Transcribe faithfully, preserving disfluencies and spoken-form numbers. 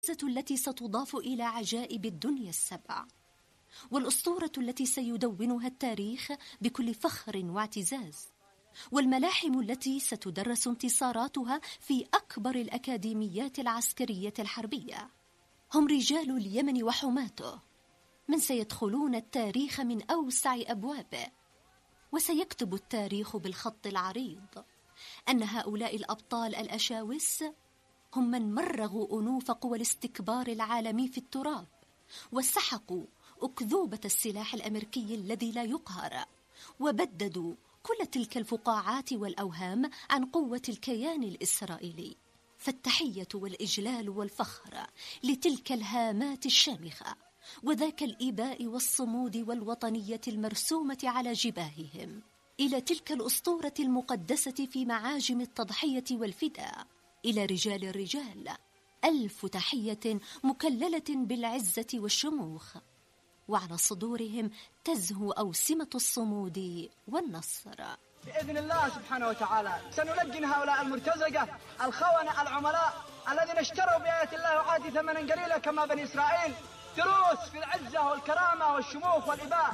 التي ستضاف إلى عجائب الدنيا السبع، والأسطورة التي سيدونها التاريخ بكل فخر واعتزاز، والملاحم التي ستدرس انتصاراتها في أكبر الأكاديميات العسكرية الحربية. هم رجال اليمن وحماته، من سيدخلون التاريخ من أوسع أبوابه، وسيكتب التاريخ بالخط العريض أن هؤلاء الأبطال الأشاوس هم من مرغوا أنوف قوى الاستكبار العالمي في التراب، وسحقوا أكذوبة السلاح الأمريكي الذي لا يقهر، وبددوا كل تلك الفقاعات والأوهام عن قوة الكيان الإسرائيلي. فالتحية والإجلال والفخر لتلك الهامات الشامخة، وذاك الإباء والصمود والوطنية المرسومة على جباههم، إلى تلك الأسطورة المقدسة في معاجم التضحية والفداء، إلى رجال الرجال ألف تحية مكللة بالعزة والشموخ، وعلى صدورهم تزهو أوسمة الصمود والنصر. بإذن الله سبحانه وتعالى سنلجن هؤلاء المرتزقة الخونة العملاء الذين اشتروا بآيات الله وعادي ثمنا قليلا كما بني إسرائيل دروس في العزة والكرامة والشموخ والإباء.